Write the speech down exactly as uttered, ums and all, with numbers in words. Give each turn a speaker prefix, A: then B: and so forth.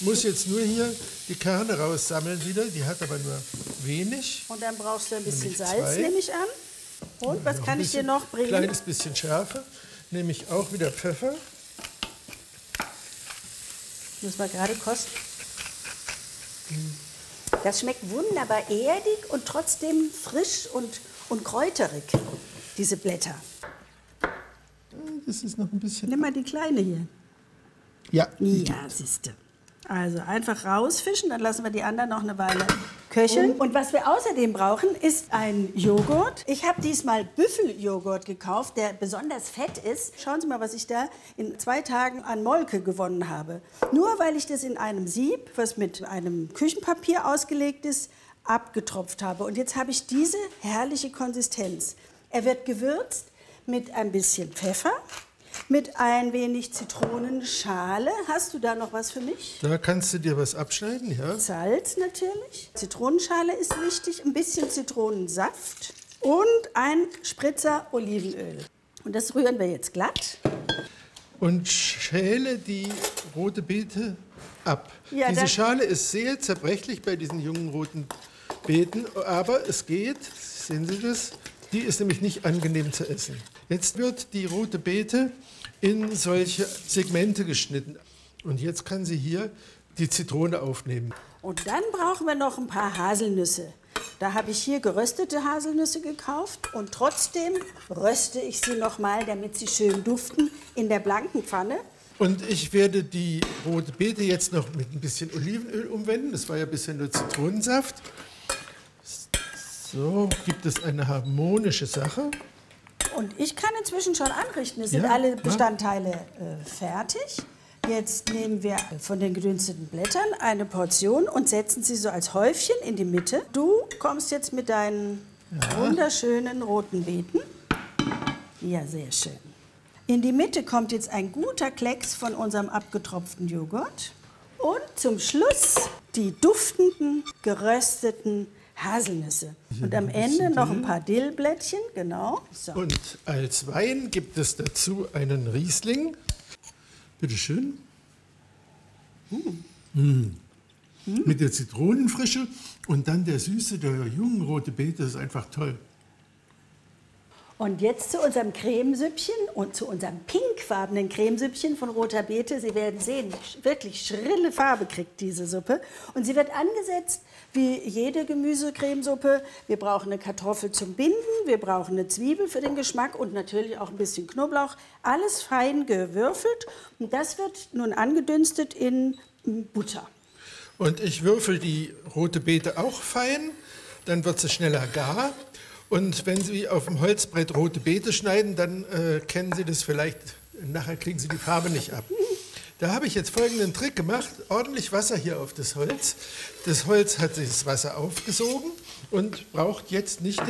A: Ich muss jetzt nur hier die Kerne raussammeln wieder, die hat aber nur wenig.
B: Und dann brauchst du ein bisschen
A: Nämlich
B: Salz,
A: zwei.
B: nehme ich an. Und was
A: Noch
B: kann
A: ein
B: ich dir
A: bisschen-
B: noch bringen?
A: Kleines bisschen Schärfe, nehme ich auch wieder Pfeffer.
B: Müssen wir gerade kosten. Das schmeckt wunderbar erdig und trotzdem frisch und, und kräuterig, diese Blätter.
A: Das ist noch ein bisschen...
B: Nimm mal die kleine hier.
A: Ja,
B: Ja, siehste. Also einfach rausfischen, dann lassen wir die anderen noch eine Weile köcheln. Und was wir außerdem brauchen, ist ein Joghurt. Ich habe diesmal Büffeljoghurt gekauft, der besonders fett ist. Schauen Sie mal, was ich da in zwei Tagen an Molke gewonnen habe. Nur weil ich das in einem Sieb, was mit einem Küchenpapier ausgelegt ist, abgetropft habe. Und jetzt habe ich diese herrliche Konsistenz. Er wird gewürzt mit ein bisschen Pfeffer, mit ein wenig Zitronenschale. Hast du da noch was für mich?
A: Da kannst du dir was abschneiden, ja.
B: Salz natürlich. Zitronenschale ist wichtig. Ein bisschen Zitronensaft und ein Spritzer Olivenöl. Und das rühren wir jetzt glatt.
A: Und schäle die rote Beete ab.
B: Ja,
A: Diese
B: das-
A: Schale ist sehr zerbrechlich bei diesen jungen roten Beeten, aber es geht, sehen Sie das? Die ist nämlich nicht angenehm zu essen. Jetzt wird die rote Beete in solche Segmente geschnitten. Und jetzt kann sie hier die Zitrone aufnehmen.
B: Und dann brauchen wir noch ein paar Haselnüsse. Da habe ich hier geröstete Haselnüsse gekauft und trotzdem röste ich sie noch mal, damit sie schön duften in der blanken Pfanne.
A: Und ich werde die rote Beete jetzt noch mit ein bisschen Olivenöl umwenden. Das war ja bisher nur Zitronensaft. So gibt es eine harmonische Sache.
B: Und ich kann inzwischen schon anrichten. Es sind
A: Ja,
B: alle
A: ja.
B: Bestandteile äh, fertig. Jetzt nehmen wir von den gedünsteten Blättern eine Portion und setzen sie so als Häufchen in die Mitte. Du kommst jetzt mit deinen wunderschönen roten Beeten. Ja, sehr schön. In die Mitte kommt jetzt ein guter Klecks von unserem abgetropften Joghurt. Und zum Schluss die duftenden, gerösteten Haselnüsse. Und am Ende noch ein paar Dillblättchen, genau. So.
A: Und als Wein gibt es dazu einen Riesling. Bitte schön. Mm. Mit der Zitronenfrische und dann der Süße der jungen rote Beete. Das ist einfach toll.
B: Und jetzt zu unserem Cremesüppchen und zu unserem pinkfarbenen Cremesüppchen von roter Beete. Sie werden sehen, wirklich schrille Farbe kriegt diese Suppe. Und sie wird angesetzt wie jede Gemüsecremesuppe. Wir brauchen eine Kartoffel zum Binden, wir brauchen eine Zwiebel für den Geschmack und natürlich auch ein bisschen Knoblauch. Alles fein gewürfelt. Und das wird nun angedünstet in Butter.
A: Und ich würfel die rote Beete auch fein, dann wird sie schneller gar. Und wenn Sie auf dem Holzbrett rote Beete schneiden, dann äh, kennen Sie das vielleicht, nachher kriegen Sie die Farbe nicht ab. Da habe ich jetzt folgenden Trick gemacht, ordentlich Wasser hier auf das Holz. Das Holz hat das Wasser aufgesogen und braucht jetzt nicht